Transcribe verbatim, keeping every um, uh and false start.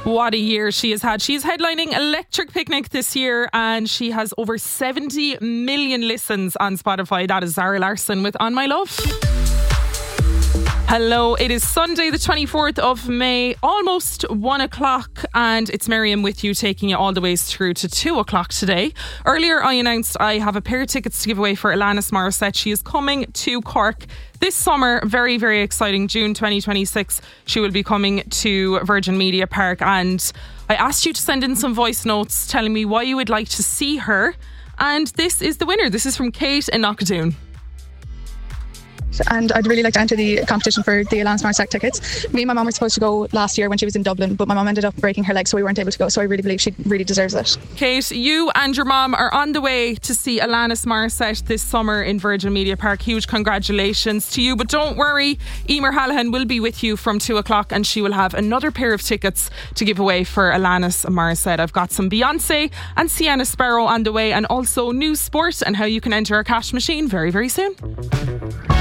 What a year she has had. She's headlining Electric Picnic this year and she has over seventy million listens on Spotify. That is Zara Larsson with On My Love. Hello, it is Sunday the twenty-fourth of May, almost one o'clock, and it's Miriam with you, taking you all the way through to two o'clock today. Earlier I announced I have a pair of tickets to give away for Alanis Morissette. She is coming to Cork this summer. Very, very exciting. June twenty twenty-six, she will be coming to Virgin Media Park, and I asked you to send in some voice notes telling me why you would like to see her, and this is the winner. This is from Kate in Knockadoon. And I'd really like to enter the competition for the Alanis Morissette tickets. Me and my mum were supposed to go last year when she was in Dublin, but my mum ended up breaking her leg, so we weren't able to go. So I really believe she really deserves it. Kate, you and your mum are on the way to see Alanis Morissette this summer in Virgin Media Park. Huge congratulations to you, but don't worry, Emer Hallahan will be with you from two o'clock and she will have another pair of tickets to give away for Alanis Morissette. I've got some Beyonce and Sienna Sparrow on the way, and also news, sport, and how you can enter our cash machine very, very soon.